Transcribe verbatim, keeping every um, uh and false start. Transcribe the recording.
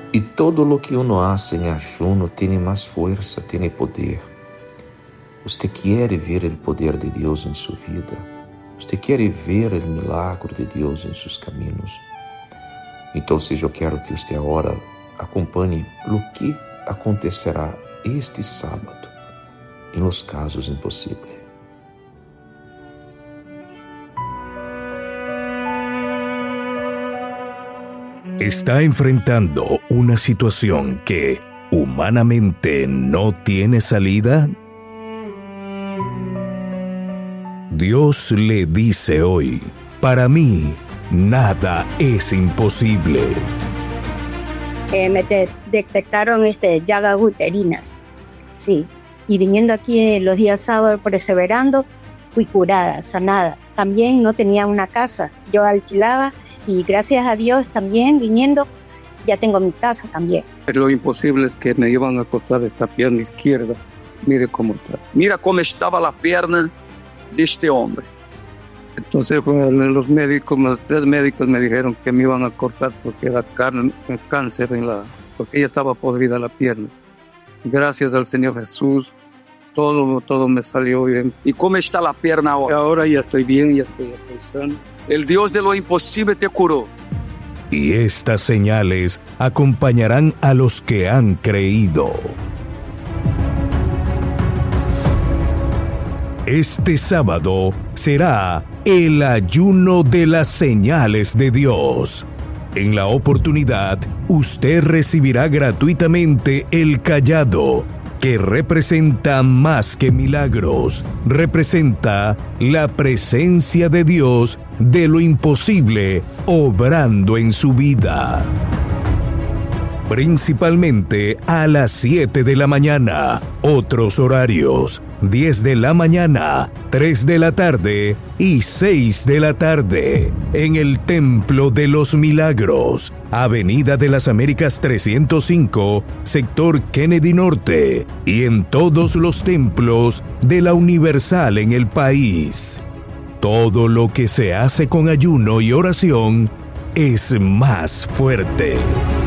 Y todo lo que uno hace en ayuno tiene más fuerza, tiene poder. Usted quiere ver el poder de Dios en su vida. Usted quiere ver el milagro de Dios en sus caminos. Entonces yo quiero que usted ahora acompañe lo que acontecerá este sábado en los casos imposibles. Está enfrentando una situación que humanamente no tiene salida. Dios le dice hoy, para mí, nada es imposible. Eh, me de- detectaron este, llagas uterinas, sí. Y viniendo aquí eh, los días sábados perseverando, fui curada, sanada. También no tenía una casa, yo alquilaba y gracias a Dios también viniendo, ya tengo mi casa también. Lo imposible es que me iban a cortar esta pierna izquierda. Mire cómo está. Mira cómo estaba la pierna de este hombre. Entonces pues, los médicos, los tres médicos me dijeron que me iban a cortar porque era can- cáncer en la, porque ella estaba podrida la pierna. Gracias al Señor Jesús, todo, todo me salió bien. ¿Y cómo está la pierna ahora? Ahora ya estoy bien, ya estoy, ya estoy sano. El Dios de lo imposible te curó. Y estas señales acompañarán a los que han creído. Este sábado será el ayuno de las señales de Dios. En la oportunidad, usted recibirá gratuitamente el cayado, que representa más que milagros, representa la presencia de Dios de lo imposible obrando en su vida. Principalmente a las siete de la mañana, otros horarios, diez de la mañana, tres de la tarde y seis de la tarde, en el Templo de los Milagros, Avenida de las Américas trescientos cinco, sector Kennedy Norte, y en todos los templos de la Universal en el país. Todo lo que se hace con ayuno y oración es más fuerte.